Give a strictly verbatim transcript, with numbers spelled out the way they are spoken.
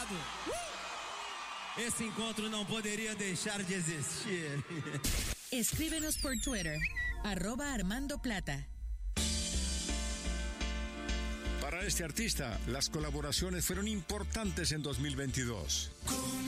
lado. Esse encontro não poderia deixar de existir. Escríbenos por Twitter, arroba Armando Plata. Para este artista, las colaboraciones fueron importantes en dos mil veintidós.